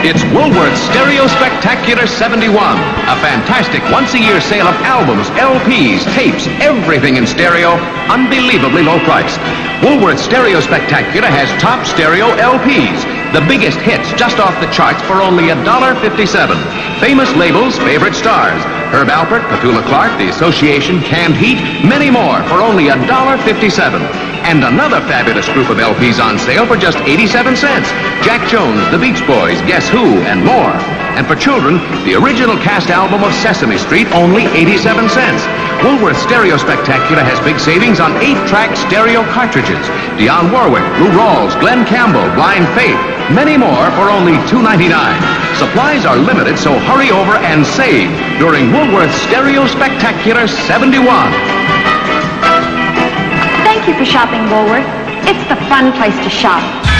It's Woolworth Stereo Spectacular 71, a fantastic once-a-year sale of albums, LPs, tapes, everything in stereo, unbelievably low price. Woolworth Stereo Spectacular has top stereo LPs, the biggest hits just off the charts for only $1.57. Famous labels, favorite stars, Herb Alpert, Petula Clark, The Association, Canned Heat, many more for only $1.57. And another fabulous group of LPs on sale for just 87 cents. Jack Jones, The Beach Boys, Guess Who, and more. And for children, the original cast album of Sesame Street, only 87 cents. Woolworth Stereo Spectacular has big savings on 8-track stereo cartridges. Dionne Warwick, Lou Rawls, Glenn Campbell, Blind Faith, many more for only $2.99. Supplies are limited, so hurry over and save during Woolworth Stereo Spectacular 71. Thank you for shopping, Woolworth. It's the fun place to shop.